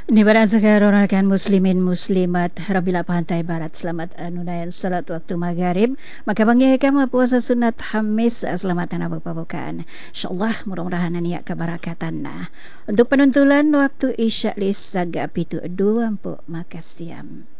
Nibaran sekarang rekan muslimin muslimat Rabila Pantai Barat, selamat nunayan salat waktu maghrib. Maka bangyakan puasa sunat Hamis, selamat tanah berpabukaan. InsyaAllah mudah-mudahan niat kebarakatan. Untuk penuntulan waktu isyak lis saga pitu 2 maka siam.